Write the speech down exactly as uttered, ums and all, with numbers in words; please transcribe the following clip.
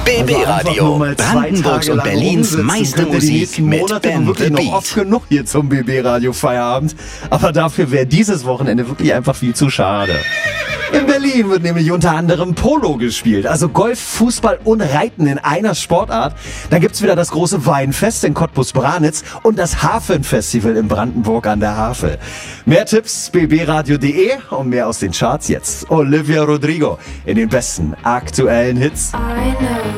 B B Also einfach nur mal zwei Brandenburgs Tage und lang Berlins rumsitzen, meiste könnt ihr die Musik nächsten mit Monate Ben wirklich the noch Beat. oft genug hier zum B B Radio Feierabend. Aber dafür wäre dieses Wochenende wirklich einfach viel zu schade. In Berlin wird nämlich unter anderem Polo gespielt, also Golf, Fußball und Reiten in einer Sportart. Dann gibt's wieder das große Weinfest in Cottbus-Branitz und das Hafenfestival in Brandenburg an der Havel. Mehr Tipps b b radio punkt de und mehr aus den Charts jetzt. Olivia Rodrigo in den besten aktuellen Hits. I know